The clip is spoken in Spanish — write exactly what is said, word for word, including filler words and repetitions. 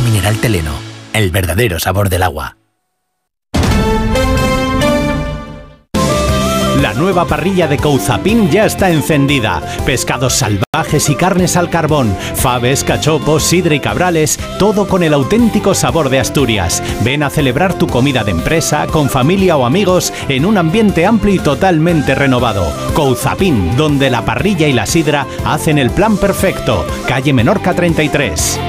mineral Teleno, el verdadero sabor del agua. La nueva parrilla de Couzapin ya está encendida. Pescados salvajes y carnes al carbón, faves, cachopos, sidra y cabrales, todo con el auténtico sabor de Asturias. Ven a celebrar tu comida de empresa, con familia o amigos, en un ambiente amplio y totalmente renovado. Couzapin, donde la parrilla y la sidra hacen el plan perfecto. Calle Menorca treinta y tres.